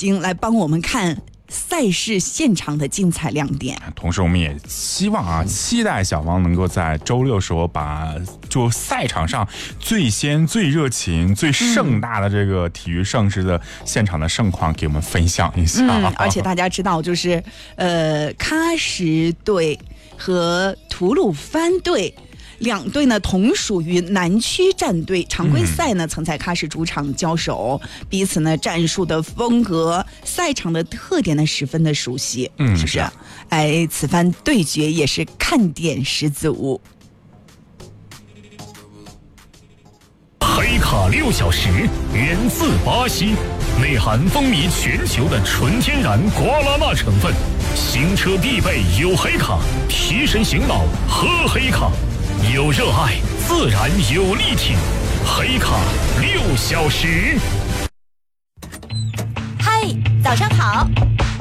星来帮我们看赛事现场的精彩亮点。 同时我们也希望期待小王能够在周六时候把就赛场上最先最热情最盛大的这个体育盛事的现场的盛况给我们分享一下。 而且大家知道就是喀什队和吐鲁番队两队呢同属于南区战队，常规赛呢曾在喀什主场交手，彼此呢战术的风格、赛场的特点呢十分的熟悉，是不是？哎，此番对决也是看点十足。 黑卡6小时源自巴西，内含风靡全球的纯天然瓜拉纳成分，行车必备有黑卡，提神醒脑喝黑卡。有热爱，自然有力挺。黑卡6小时。 嗨，早上好，